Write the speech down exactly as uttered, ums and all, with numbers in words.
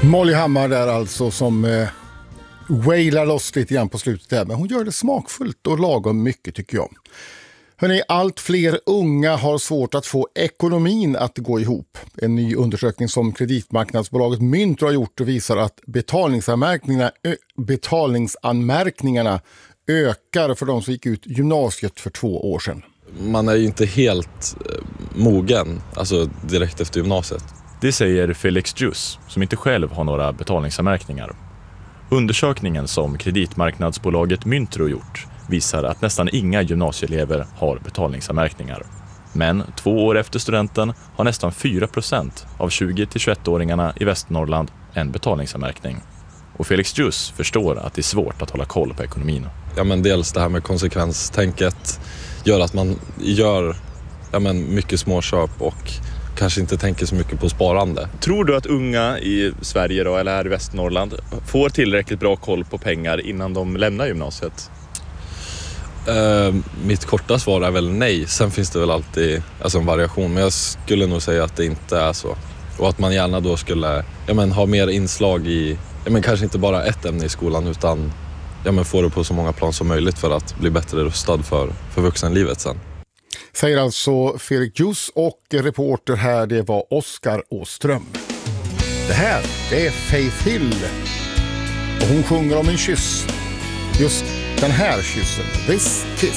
Molly Hammar där alltså som eh, wailar loss lite grann på slutet där. Men hon gör det smakfullt och lagom mycket tycker jag. Hörrni, allt fler unga har svårt att få ekonomin att gå ihop. En ny undersökning som kreditmarknadsbolaget Myntro har gjort visar att betalningsanmärkningarna, ö, betalningsanmärkningarna ökar för de som gick ut gymnasiet för två år sedan. Man är ju inte helt mogen, alltså direkt efter gymnasiet. Det säger Felix Jus, som inte själv har några betalningsanmärkningar. Undersökningen som kreditmarknadsbolaget Myntro gjort visar att nästan inga gymnasieelever har betalningsanmärkningar. Men två år efter studenten har nästan fyra procent av tjugo till tjugoett-åringarna i Västernorrland en betalningsanmärkning. Och Felix Jus förstår att det är svårt att hålla koll på ekonomin. Ja, men dels det här med konsekvenstänket gör att man gör ja, men mycket småköp och kanske inte tänker så mycket på sparande. Tror du att unga i Sverige då, eller här i Västernorrland får tillräckligt bra koll på pengar innan de lämnar gymnasiet? Uh, mitt korta svar är väl nej. Sen finns det väl alltid alltså en variation. Men jag skulle nog säga att det inte är så. Och att man gärna då skulle ja, men, ha mer inslag i ja, men, kanske inte bara ett ämne i skolan utan ja, men, få det på så många plan som möjligt för att bli bättre rustad för, för vuxenlivet sen. Säger alltså Felix Jus och reporter här det var Oskar Åström. Det här det är Faith Hill och hon sjunger om en kyss. Just den här kyssen, This Kiss.